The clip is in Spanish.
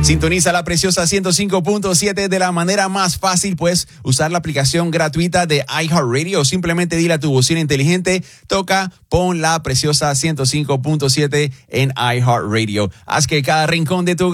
Sintoniza La Preciosa 105.7 de la manera más fácil. Puedes usar la aplicación gratuita de iHeartRadio o simplemente dile a tu bocina inteligente, pon La Preciosa 105.7 en iHeartRadio. Haz que cada rincón de tu